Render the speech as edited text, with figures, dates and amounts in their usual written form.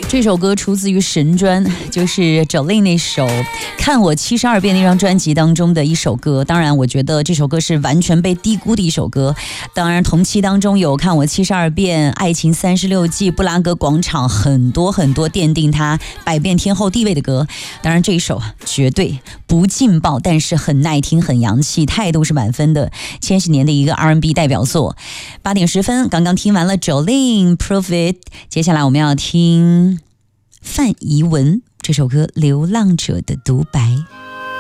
这首歌出自于神专，就是 Jolin 那首《看我72遍》那张专辑当中的一首歌。当然，我觉得这首歌是完全被低估的一首歌。当然，同期当中有《看我72遍》、《爱情36季》、《布拉格广场》，很多很多奠定他百变天后地位的歌。当然，这一首绝对不劲爆，但是很耐听、很洋气，态度是满分的。千禧年的一个 R&B 代表作。8点10分，刚刚听完了 Jolin Prove It， 接下来我们要听范怡文这首歌《流浪者的独白》。